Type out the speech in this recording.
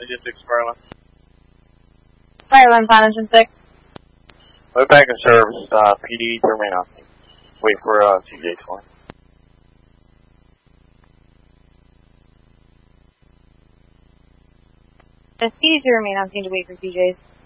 Agent 6 Fireline. Fireline, Plan Engine 6. We're back in service, PD to remain on. Wait for CJ 20. The PD to remain on scene to wait for CJs.